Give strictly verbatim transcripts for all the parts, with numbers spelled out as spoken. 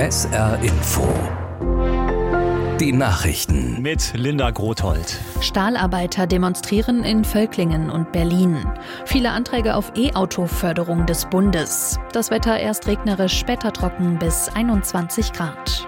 S R Info. Die Nachrichten mit Linda Grothold. Stahlarbeiter demonstrieren in Völklingen und Berlin. Viele Anträge auf E-Auto-Förderung des Bundes. Das Wetter erst regnerisch, später trocken bis einundzwanzig Grad.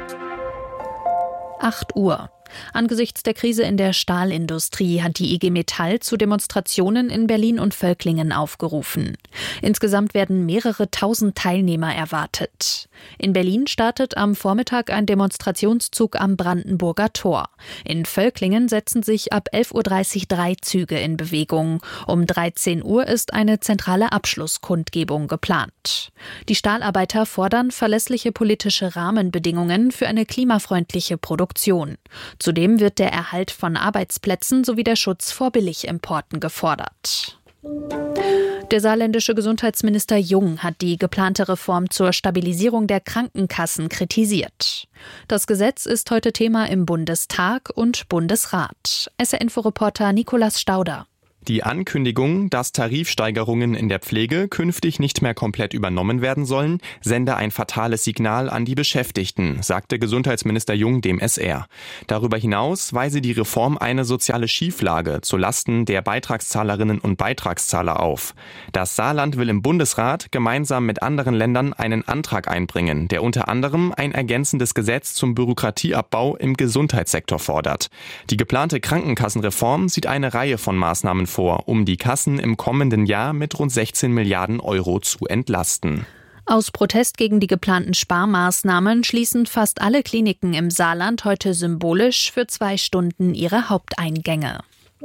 acht Uhr. Angesichts der Krise in der Stahlindustrie hat die I G Metall zu Demonstrationen in Berlin und Völklingen aufgerufen. Insgesamt werden mehrere tausend Teilnehmer erwartet. In Berlin startet am Vormittag ein Demonstrationszug am Brandenburger Tor. In Völklingen setzen sich ab elf Uhr dreißig drei Züge in Bewegung. Um dreizehn Uhr ist eine zentrale Abschlusskundgebung geplant. Die Stahlarbeiter fordern verlässliche politische Rahmenbedingungen für eine klimafreundliche Produktion. Zudem wird der Erhalt von Arbeitsplätzen sowie der Schutz vor Billigimporten gefordert. Der saarländische Gesundheitsminister Jung hat die geplante Reform zur Stabilisierung der Krankenkassen kritisiert. Das Gesetz ist heute Thema im Bundestag und Bundesrat. S R-Info-Reporter Nikolaus Stauder. Die Ankündigung, dass Tarifsteigerungen in der Pflege künftig nicht mehr komplett übernommen werden sollen, sende ein fatales Signal an die Beschäftigten, sagte Gesundheitsminister Jung dem S R. Darüber hinaus weise die Reform eine soziale Schieflage zulasten der Beitragszahlerinnen und Beitragszahler auf. Das Saarland will im Bundesrat gemeinsam mit anderen Ländern einen Antrag einbringen, der unter anderem ein ergänzendes Gesetz zum Bürokratieabbau im Gesundheitssektor fordert. Die geplante Krankenkassenreform sieht eine Reihe von Maßnahmen vor, vor, um die Kassen im kommenden Jahr mit rund sechzehn Milliarden Euro zu entlasten. Aus Protest gegen die geplanten Sparmaßnahmen schließen fast alle Kliniken im Saarland heute symbolisch für zwei Stunden ihre Haupteingänge.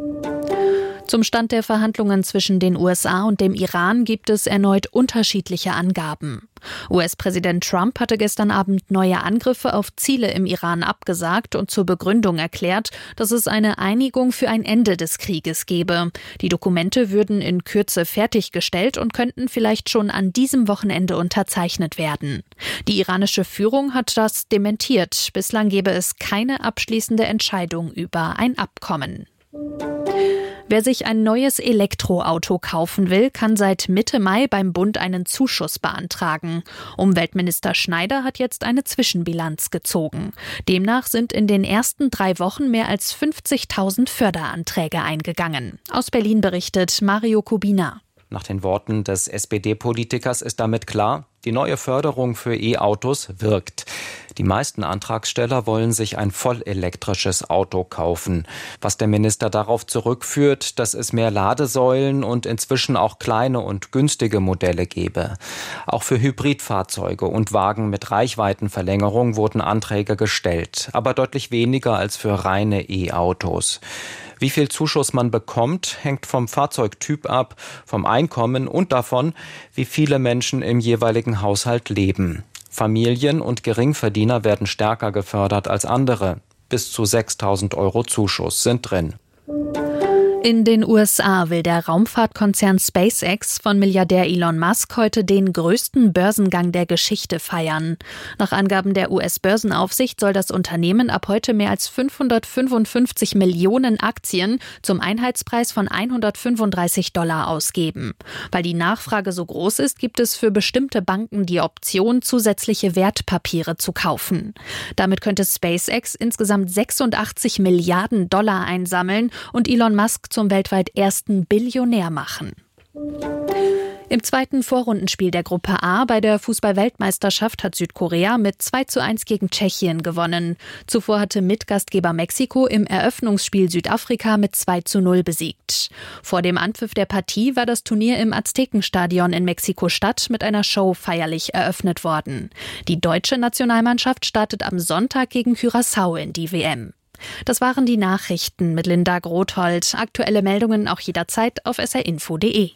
Zum Stand der Verhandlungen zwischen den U S A und dem Iran gibt es erneut unterschiedliche Angaben. U S-Präsident Trump hatte gestern Abend neue Angriffe auf Ziele im Iran abgesagt und zur Begründung erklärt, dass es eine Einigung für ein Ende des Krieges gebe. Die Dokumente würden in Kürze fertiggestellt und könnten vielleicht schon an diesem Wochenende unterzeichnet werden. Die iranische Führung hat das dementiert. Bislang gebe es keine abschließende Entscheidung über ein Abkommen. Wer sich ein neues Elektroauto kaufen will, kann seit Mitte Mai beim Bund einen Zuschuss beantragen. Umweltminister Schneider hat jetzt eine Zwischenbilanz gezogen. Demnach sind in den ersten drei Wochen mehr als fünfzigtausend Förderanträge eingegangen. Aus Berlin berichtet Mario Kubina. Nach den Worten des S P D-Politikers ist damit klar, die neue Förderung für E-Autos wirkt. Die meisten Antragsteller wollen sich ein vollelektrisches Auto kaufen. Was der Minister darauf zurückführt, dass es mehr Ladesäulen und inzwischen auch kleine und günstige Modelle gebe. Auch für Hybridfahrzeuge und Wagen mit Reichweitenverlängerung wurden Anträge gestellt, aber deutlich weniger als für reine E-Autos. Wie viel Zuschuss man bekommt, hängt vom Fahrzeugtyp ab, vom Einkommen und davon, wie viele Menschen im jeweiligen Haushalt leben. Familien und Geringverdiener werden stärker gefördert als andere. Bis zu sechstausend Euro Zuschuss sind drin. In den U S A will der Raumfahrtkonzern SpaceX von Milliardär Elon Musk heute den größten Börsengang der Geschichte feiern. Nach Angaben der U S-Börsenaufsicht soll das Unternehmen ab heute mehr als fünfhundertfünfundfünfzig Millionen Aktien zum Einheitspreis von hundertfünfunddreißig Dollar ausgeben. Weil die Nachfrage so groß ist, gibt es für bestimmte Banken die Option, zusätzliche Wertpapiere zu kaufen. Damit könnte SpaceX insgesamt sechsundachtzig Milliarden Dollar einsammeln und Elon Musk zum weltweit ersten Billionär machen. Im zweiten Vorrundenspiel der Gruppe A bei der Fußball-Weltmeisterschaft hat Südkorea mit zwei zu eins gegen Tschechien gewonnen. Zuvor hatte Mitgastgeber Mexiko im Eröffnungsspiel Südafrika mit zwei zu null besiegt. Vor dem Anpfiff der Partie war das Turnier im Aztekenstadion in Mexiko-Stadt mit einer Show feierlich eröffnet worden. Die deutsche Nationalmannschaft startet am Sonntag gegen Curaçao in die W M. Das waren die Nachrichten mit Linda Grothold. Aktuelle Meldungen auch jederzeit auf s r info punkt d e.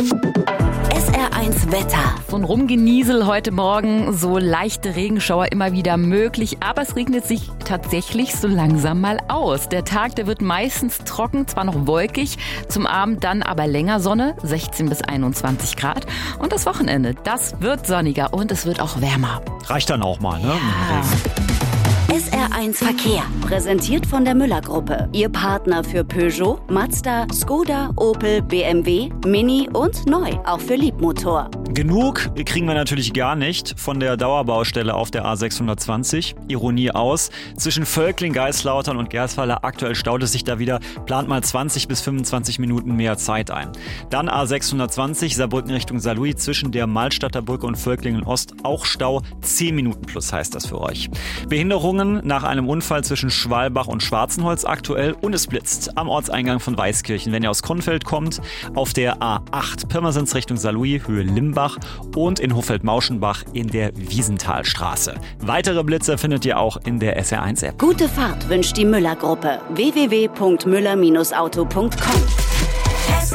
S R eins Wetter. So ein Rumgeniesel heute Morgen, so leichte Regenschauer immer wieder möglich, aber es regnet sich tatsächlich so langsam mal aus. Der Tag, der wird meistens trocken, zwar noch wolkig, zum Abend dann aber länger Sonne, sechzehn bis einundzwanzig Grad. Und das Wochenende, das wird sonniger und es wird auch wärmer. Reicht dann auch mal, ne? Ja. S R eins Verkehr, präsentiert von der Müller-Gruppe. Ihr Partner für Peugeot, Mazda, Skoda, Opel, B M W, Mini und neu, auch für Liebmotor. Genug kriegen wir natürlich gar nicht von der Dauerbaustelle auf der A sechshundertzwanzig. Ironie aus. Zwischen Völkling, Geislautern und Gersweiler aktuell staut es sich da wieder. Plant mal zwanzig bis fünfundzwanzig Minuten mehr Zeit ein. Dann A sechshundertzwanzig, Saarbrücken Richtung Saarlouis, zwischen der Malstadter Brücke und Völklingen Ost. Auch Stau. zehn Minuten plus heißt das für euch. Behinderungen nach einem Unfall zwischen Schwalbach und Schwarzenholz aktuell. Und es blitzt am Ortseingang von Weißkirchen. Wenn ihr aus Konfeld kommt, auf der A acht Pirmasens Richtung Saarlouis, Höhe Limbach und in Hochfeld-Mauschenbach in der Wiesenthalstraße. Weitere Blitze findet ihr auch in der S R eins App. Gute Fahrt wünscht die Müller-Gruppe. w w w punkt müller auto punkt com. S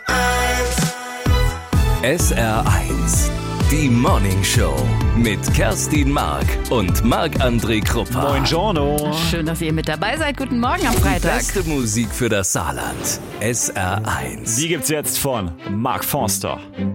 R eins. Die Morning Show mit Kerstin Mark und Marc-André Kruppa. Buongiorno. Schön, dass ihr mit dabei seid. Guten Morgen am Freitag. Beste Musik für das Saarland. S R eins. Die gibt's jetzt von Mark Forster.